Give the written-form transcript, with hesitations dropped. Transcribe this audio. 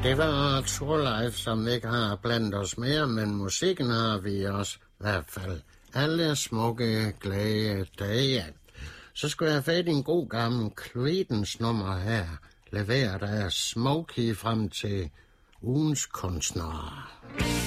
Det var Torleif, som ikke har blandt os mere, men musikken har vi også i hvert fald alle smukke, glade dage. Så skulle jeg have fat i en god gammel Creedence nummer her, leveret af Smokey frem til ugens kunstnere.